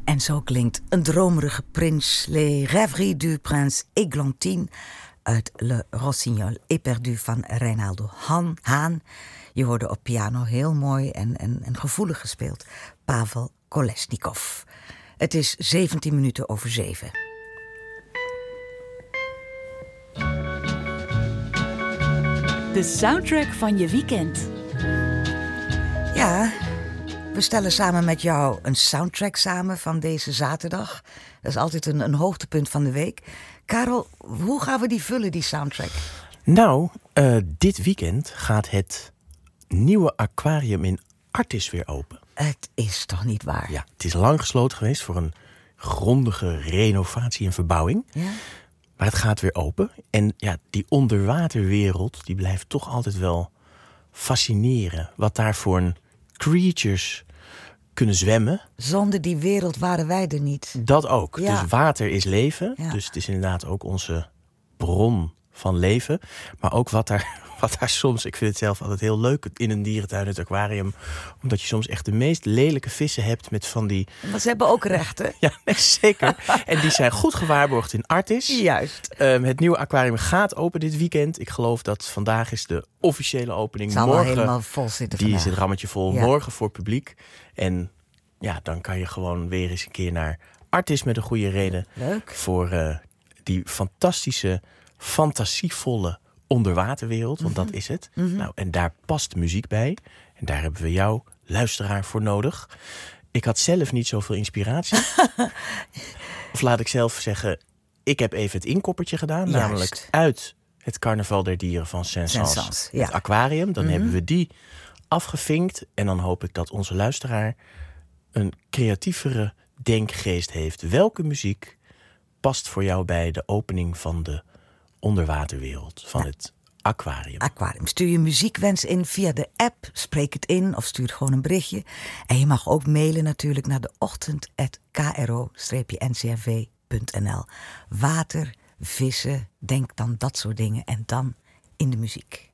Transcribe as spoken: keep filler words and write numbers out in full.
En zo klinkt een dromerige prins, Les Rêveries du Prince Églantine uit Le Rossignol éperdu van Reinaldo Han, Haan. Je hoorde op piano heel mooi en, en, en gevoelig gespeeld Pavel Kolesnikov. Het is zeventien minuten over zeven. De soundtrack van je weekend. Ja, we stellen samen met jou een soundtrack samen van deze zaterdag. Dat is altijd een, een hoogtepunt van de week. Karel, hoe gaan we die vullen, die soundtrack? Nou, uh, dit weekend gaat het nieuwe aquarium in Artis weer open. Het is toch niet waar? Ja, het is lang gesloten geweest voor een grondige renovatie en verbouwing. Ja? Maar het gaat weer open. En ja, die onderwaterwereld, die blijft toch altijd wel fascineren. Wat daar voor een creatures kunnen zwemmen. Zonder die wereld waren wij er niet. Dat ook. Ja. Dus water is leven. Ja. Dus het is inderdaad ook onze bron van leven. Maar ook wat daar, wat daar soms... Ik vind het zelf altijd heel leuk in een dierentuin, het aquarium. Omdat je soms echt de meest lelijke vissen hebt met van die... Maar ze hebben ook rechten. Ja, nee, zeker. En die zijn goed gewaarborgd in Artis. Juist. Um, het nieuwe aquarium gaat open dit weekend. Ik geloof dat vandaag is de officiële opening. Het zal Morgen, wel helemaal vol zitten die vandaag. is het rammetje vol. Ja. Morgen voor publiek. En ja, dan kan je gewoon weer eens een keer naar Artis met een goede reden. Leuk. Voor uh, die fantastische, fantasievolle onderwaterwereld. Want Mm-hmm. dat is het. Mm-hmm. Nou, en daar past muziek bij. En daar hebben we jou, luisteraar, voor nodig. Ik had zelf niet zoveel inspiratie. Of laat ik zelf zeggen, ik heb even het inkoppertje gedaan. Juist. Namelijk uit het Carnaval der Dieren van Saint-Saëns. Saint-Saëns, ja. Het aquarium. Dan Mm-hmm. hebben we die afgevinkt. En dan hoop ik dat onze luisteraar een creatievere denkgeest heeft. Welke muziek past voor jou bij de opening van de onderwaterwereld van Ja. het aquarium? Aquarium. Stuur je muziekwens in via de app. Spreek het in of stuur gewoon een berichtje. En je mag ook mailen natuurlijk naar de ochtend at k r o n c r v punt n l. Water, vissen, denk dan dat soort dingen en dan in de muziek.